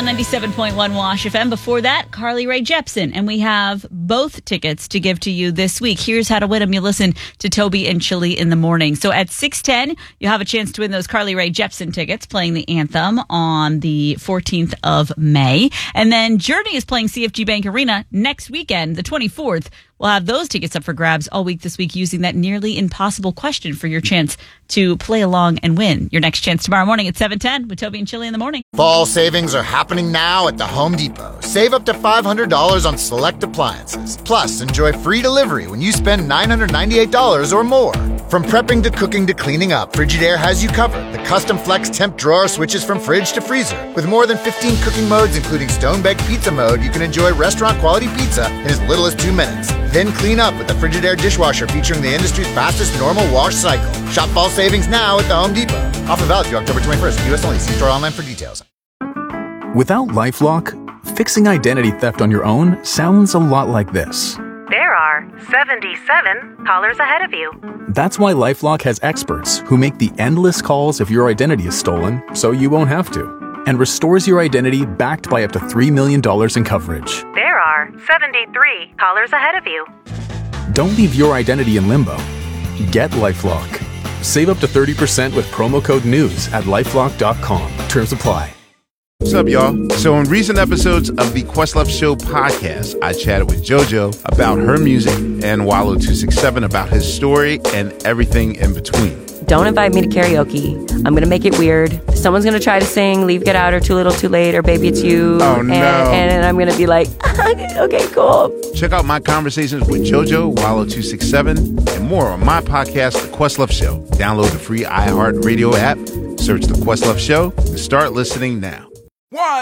on 97.1 Wash FM. Before that, Carly Rae Jepsen. And we have both tickets to give to you this week. Here's how to win them. You listen to Toby and Chili in the morning. So at 6:10, you have a chance to win those Carly Rae Jepsen tickets playing the anthem on the 14th of May. And then Journey is playing CFG Bank Arena next weekend, the 24th. We'll have those tickets up for grabs all week this week using that nearly impossible question for your chance to play along and win. Your next chance tomorrow morning at 7:10 with Toby and Chili in the morning. Fall savings are happening now at the Home Depot. Save up to $500 on select appliances. Plus, enjoy free delivery when you spend $998 or more. From prepping to cooking to cleaning up, Frigidaire has you covered. The custom flex temp drawer switches from fridge to freezer. With more than 15 cooking modes, including stone-baked pizza mode, you can enjoy restaurant-quality pizza in as little as 2 minutes. Then clean up with the Frigidaire dishwasher featuring the industry's fastest normal wash cycle. Shop fall savings now at the Home Depot. Offer valid through October 21st. U.S. only. See store online for details. Without LifeLock, fixing identity theft on your own sounds a lot like this. There are 77 callers ahead of you. That's why LifeLock has experts who make the endless calls if your identity is stolen so you won't have to, and restores your identity backed by up to $3 million in coverage. There are 73 callers ahead of you. Don't leave your identity in limbo. Get LifeLock. Save up to 30% with promo code NEWS at LifeLock.com. Terms apply. What's up, y'all? So in recent episodes of the Questlove Show podcast, I chatted with JoJo about her music and Wallo267 about his story and everything in between. Don't invite me to karaoke. I'm going to make it weird. Someone's going to try to sing Leave, Get Out, or Too Little, Too Late, or Baby It's You. Oh, no. And I'm going to be like, okay, cool. Check out my conversations with JoJo, Wallo267, and more on my podcast, The Questlove Show. Download the free iHeartRadio app, search The Questlove Show, and start listening now. 1,